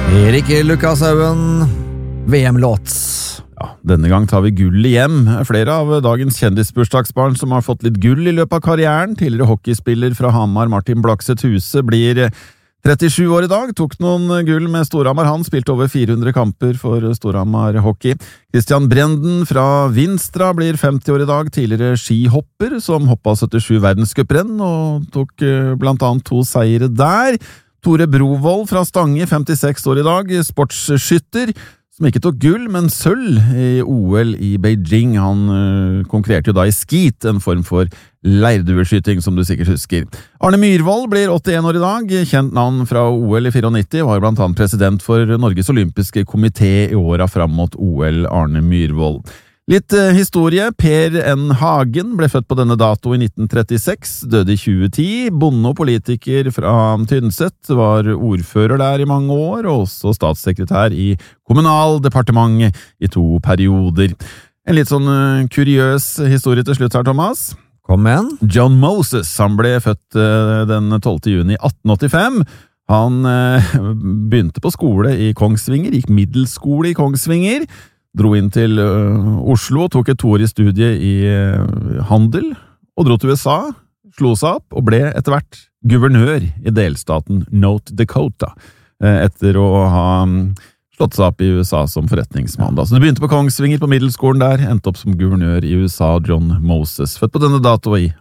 Erik Lukashaugen, VM-låt. Ja, denne gang tar vi gullet hjem. Flere av dagens kjendisbursdagsbarn som har fått litt gull i løpet av karrieren. Tidligere hockeyspiller fra Hamar, Martin Blakseth Huse, blir 37 år i dag. Tok noen gull med Storhamar. Han spilte over 400 kamper for Storhamar hockey. Christian Brenden fra Vinstra blir 50 år i dag. Tidligere skihopper som hoppet 77 verdenscuprenn og tok blant annet 2 seire der. Tore Brovold fra Stange, 56 år i dag, sportsskytter, som ikke tok gull, men sølv i OL i Beijing. Han konkurrerte jo da i skit, en form for leirdueskyting, som du sikkert husker. Arne Myhrvold blir 81 år i dag, kjent navn fra OL i 94, var blant annet president for Norges Olympiske Komité i åra fram mot OL, Arne Myhrvold. Litt historie. Per N. Hagen ble født på denne dato i 1936, døde i 2010, bonde og politiker fra Tynset, var ordfører der i mange år, og også statssekretær i Kommunaldepartementet i 2 perioder. En litt sånn kuriøs historie til slutt her, Thomas. Kom igjen. John Moses, han ble født den 12. juni 1885. Han begynte på skole i Kongsvinger, gikk middelskole i Kongsvinger, dro inn til Oslo, tok et 2-årig studie i handel, og dro til USA, slo seg opp, og ble etter hvert guvernør i delstaten North Dakota, etter å ha slått seg opp i USA som forretningsmann. Så du begynte på Kongsvinger på middelskolen der, endte opp som guvernør i USA, John Moses, født på denne dato i